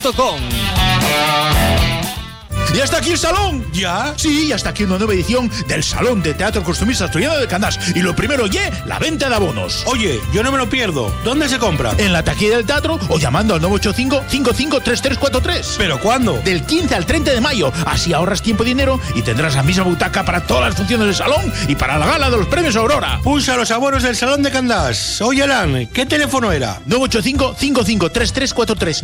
¿Ya está aquí el salón? ¿Ya? Sí, ya está aquí una nueva edición del Salón de Teatro Costumista Asturiano de Candás. Y lo primero la venta de abonos. Oye, yo no me lo pierdo. ¿Dónde se compra? En la taquilla del teatro o llamando al 985-553343. ¿Pero cuándo? Del 15 al 30 de mayo. Así ahorras tiempo y dinero y tendrás la misma butaca para todas las funciones del salón y para la gala de los premios Aurora. Pulsa los abonos del Salón de Candás. Oye, Alan, ¿qué teléfono era? 985-553343.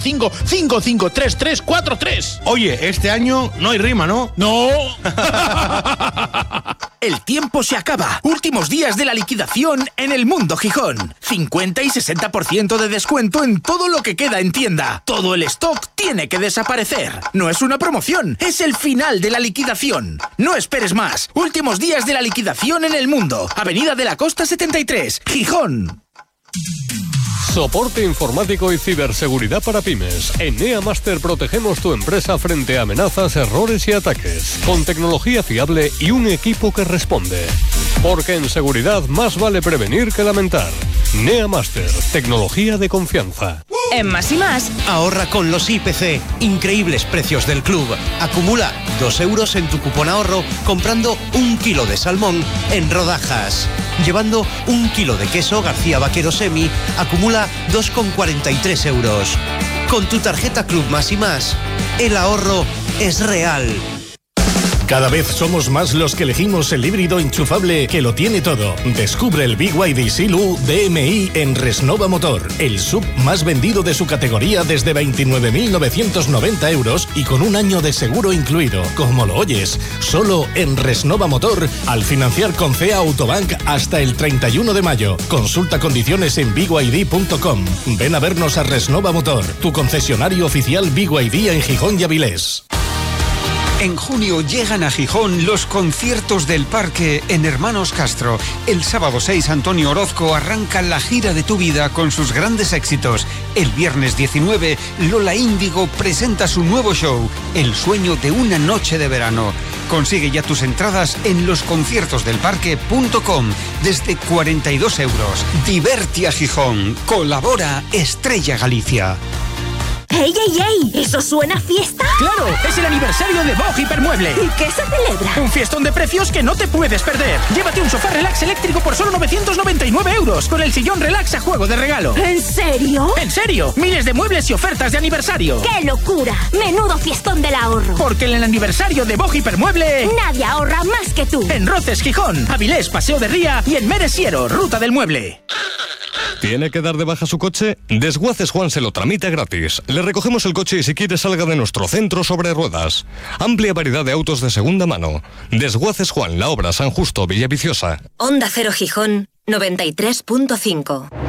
985-553343. Oye, este año no hay rima, ¿no? ¡No! El tiempo se acaba. Últimos días de la liquidación en El Mundo Gijón. 50 y 60% de descuento en todo lo que queda en tienda. Todo el stock tiene que desaparecer. No es una promoción, es el final de la liquidación. No esperes más. Últimos días de la liquidación en El Mundo. Avenida de la Costa 73, Gijón. Soporte informático y ciberseguridad para pymes. En NeaMaster protegemos tu empresa frente a amenazas, errores y ataques. Con tecnología fiable y un equipo que responde. Porque en seguridad más vale prevenir que lamentar. NeaMaster, tecnología de confianza. En Más y Más, ahorra con los IPC. Increíbles precios del club. Acumula 2 euros en tu cupón ahorro comprando 1 kilo de salmón en rodajas. Llevando 1 kilo de queso García Vaquero Semi, acumula 2,43 euros. Con tu tarjeta Club Más y Más, el ahorro es real. Cada vez somos más los que elegimos el híbrido enchufable que lo tiene todo. Descubre el BYD Silu DMI en Resnova Motor, el sub más vendido de su categoría desde 29.990 euros y con un año de seguro incluido. Como lo oyes, solo en Resnova Motor, al financiar con CEA Autobank hasta el 31 de mayo. Consulta condiciones en byd.com. Ven a vernos a Resnova Motor, tu concesionario oficial BYD en Gijón y Avilés. En junio llegan a Gijón los conciertos del Parque en Hermanos Castro. El sábado 6 Antonio Orozco arranca la gira de tu vida con sus grandes éxitos. El viernes 19 Lola Índigo presenta su nuevo show, El sueño de una noche de verano. Consigue ya tus entradas en losconciertosdelparque.com desde 42 euros. Diverte a Gijón. Colabora Estrella Galicia. ¡Ey, ey, ey! ¿Eso suena a fiesta? ¡Claro! Es el aniversario de Bog Hipermueble. ¿Y qué se celebra? Un fiestón de precios que no te puedes perder. Llévate un sofá relax eléctrico por solo 999 euros con el sillón relax a juego de regalo. ¿En serio? ¿En serio? Miles de muebles y ofertas de aniversario. ¡Qué locura! ¡Menudo fiestón del ahorro! Porque en el aniversario de Bog Hipermueble nadie ahorra más que tú. En Roces, Gijón, Avilés, Paseo de Ría y en Meresiero, Ruta del Mueble. ¿Tiene que dar de baja su coche? Desguaces Juan se lo tramita gratis. Le recogemos el coche y si quiere salga de nuestro centro sobre ruedas. Amplia variedad de autos de segunda mano. Desguaces Juan, La Obra, San Justo, Villaviciosa. Onda Cero Gijón 93.5.